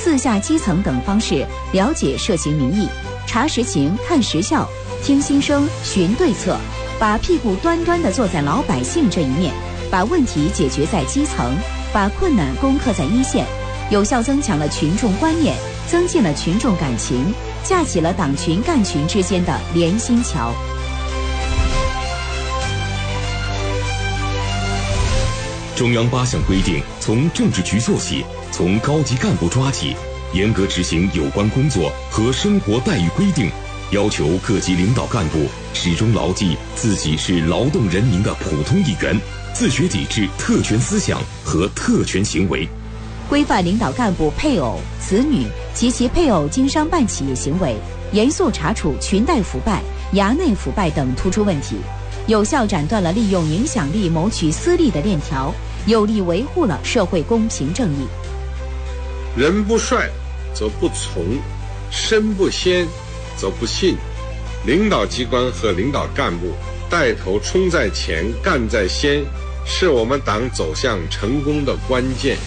四下基层等方式了解社情民意，查实情、看实效，听心声、寻对策，把屁股端端地坐在老百姓这一面，把问题解决在基层，把困难攻克在一线，有效增强了群众观念，增进了群众感情，架起了党群干群之间的连心桥。 中央8项规定从政治局做起，从高级干部抓起，严格执行有关工作和生活待遇规定，要求各级领导干部始终牢记自己是劳动人民的普通一员，自觉抵制特权思想和特权行为。 规范领导干部配偶、子女及其配偶经商办企业行为，严肃查处裙带腐败、衙内腐败等突出问题，有效斩断了利用影响力谋取私利的链条，有力维护了社会公平正义。 人不帅则不从，身不先则不信。领导机关和领导干部带头冲在前、干在先，是我们党走向成功的关键。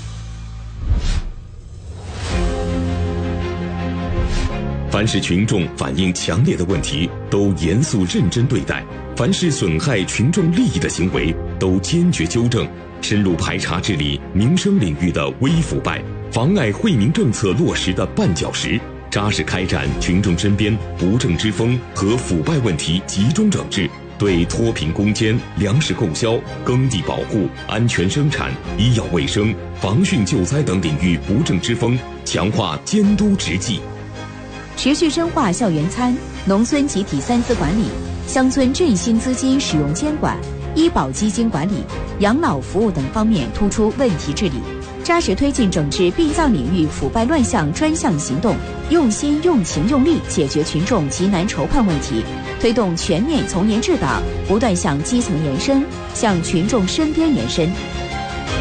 凡是群众反映强烈的问题，都严肃认真对待；凡是损害群众利益的行为，都坚决纠正，深入排查治理民生领域的微腐败，妨碍惠民政策落实的绊脚石，扎实开展群众身边不正之风和腐败问题集中整治，对脱贫攻坚、粮食供销、耕地保护、安全生产、医药卫生、防汛救灾等领域不正之风强化监督执纪。 持续深化校园餐、农村集体3资管理、乡村振兴资金使用监管、医保基金管理、养老服务等方面突出问题治理，扎实推进整治殡葬领域腐败乱象专项行动，用心、用情、用力解决群众急难愁盼问题，推动全面从严治党不断向基层延伸，向群众身边延伸，